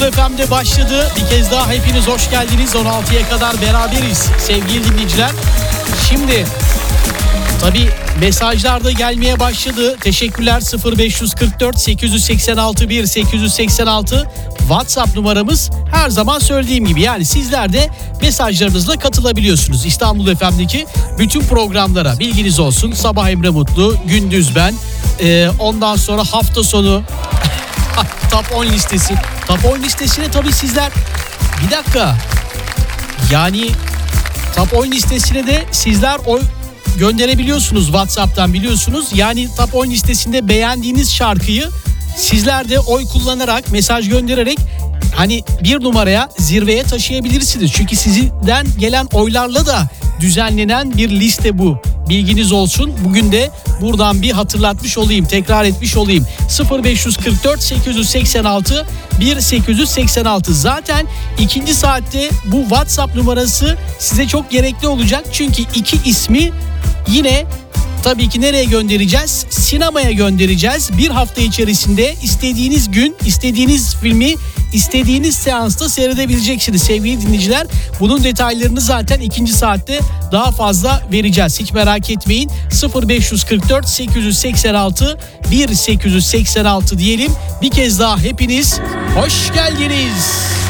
FM'de başladı. Bir kez daha hepiniz hoş geldiniz. 16'ya kadar beraberiz sevgili dinleyiciler. Şimdi tabii mesajlar da gelmeye başladı. Teşekkürler. 0544 886 1886 WhatsApp numaramız. Her zaman söylediğim gibi, yani sizler de mesajlarınızla katılabiliyorsunuz. İstanbul FM'deki bütün programlara bilginiz olsun. Sabah Emre Mutlu, gündüz ben. Ondan sonra hafta sonu Top 10 listesi. Top 10 listesine tabii sizler... Bir dakika. Yani Top 10 listesine de sizler oy gönderebiliyorsunuz WhatsApp'tan, biliyorsunuz. Yani Top 10 listesinde beğendiğiniz şarkıyı sizler de oy kullanarak, mesaj göndererek hani bir numaraya, zirveye taşıyabilirsiniz. Çünkü sizden gelen oylarla da düzenlenen bir liste bu. Bilginiz olsun. Bugün de buradan bir hatırlatmış olayım, tekrar etmiş olayım. 0544 886 1886. Zaten ikinci saatte bu WhatsApp numarası size çok gerekli olacak. Çünkü iki ismi yine tabii ki nereye göndereceğiz? Sinemaya göndereceğiz. Bir hafta içerisinde istediğiniz gün, istediğiniz filmi, istediğiniz seansta seyredebileceksiniz sevgili dinleyiciler. Bunun detaylarını zaten ikinci saatte daha fazla vereceğiz. Hiç merak etmeyin. 0544 886 1886 diyelim. Bir kez daha hepiniz hoş geldiniz.